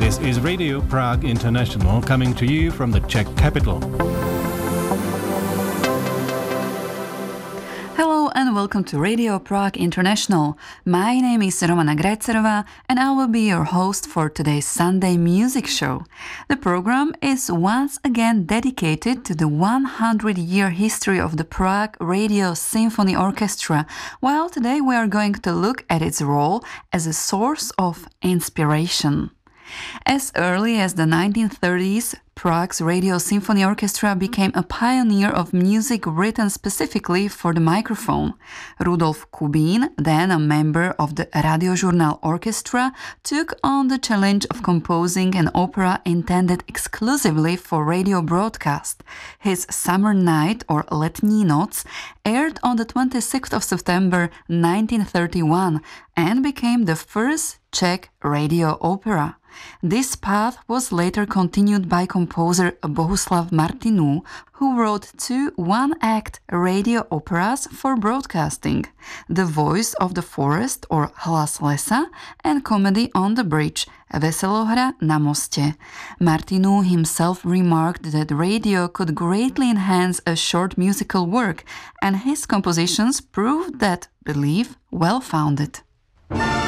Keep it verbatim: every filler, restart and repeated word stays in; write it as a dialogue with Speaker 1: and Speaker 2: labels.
Speaker 1: This is Radio Prague International coming to you from the Czech capital.
Speaker 2: Hello and welcome to Radio Prague International. My name is Romana Grajcerová and I will be your host for today's Sunday music show. The program is once again dedicated to the one hundred year history of the Prague Radio Symphony Orchestra, while today we are going to look at its role as a source of inspiration. As early as the nineteen thirties, Prague's Radio Symphony Orchestra became a pioneer of music written specifically for the microphone. Rudolf Kubín, then a member of the Radiožurnál Orchestra, took on the challenge of composing an opera intended exclusively for radio broadcast. His Summer Night, or Letní noc, aired on the twenty-sixth of September nineteen thirty-one and became the first Czech radio opera. This path was later continued by composer Bohuslav Martinů, who wrote two one-act radio operas for broadcasting, The Voice of the Forest or Hlas lesa and Comedy on the Bridge, Veselohra na mostě. Martinů himself remarked that radio could greatly enhance a short musical work, and his compositions proved that belief well-founded.